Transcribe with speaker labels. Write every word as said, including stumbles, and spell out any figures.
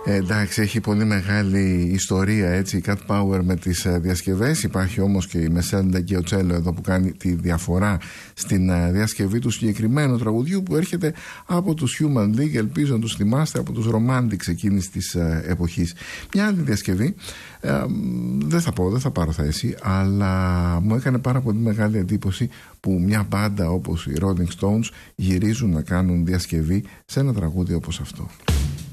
Speaker 1: Ε, εντάξει, έχει πολύ μεγάλη ιστορία έτσι η Cat Power με τις uh, διασκευές. Υπάρχει όμως και η Messenda Giocello εδώ που κάνει τη διαφορά στην uh, διασκευή του συγκεκριμένου τραγουδιού, που έρχεται από τους Human League. Ελπίζω να τους θυμάστε, από τους Romantics εκείνης της uh, εποχής. Μια άλλη διασκευή, uh, δεν θα πω, δεν θα πάρω θέση, αλλά μου έκανε πάρα πολύ μεγάλη εντύπωση που μια μπάντα όπως οι Rolling Stones γυρίζουν να κάνουν διασκευή σε ένα τραγούδι όπως αυτό.